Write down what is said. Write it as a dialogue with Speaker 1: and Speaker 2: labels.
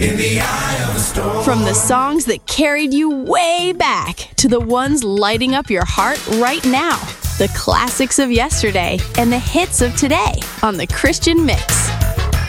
Speaker 1: In the eye of the storm.
Speaker 2: From the songs that carried you way back to the ones lighting up your heart right now. The classics of yesterday and the hits of today on The Christian Mix.